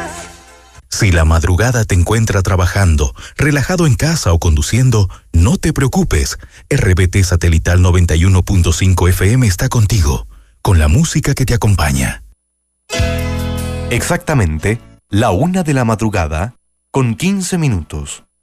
Si la madrugada te encuentra trabajando, relajado en casa o conduciendo, no te preocupes. RBT Satelital 91.5 FM está contigo, con la música que te acompaña. Exactamente, la 1 de la madrugada, con 15 minutos.